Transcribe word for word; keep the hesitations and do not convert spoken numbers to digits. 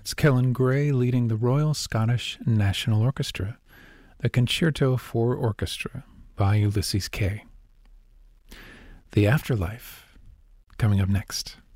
It's Kellen Gray leading the Royal Scottish National Orchestra, the Concerto for Orchestra by Ulysses Kay. The Afterlife, coming up next.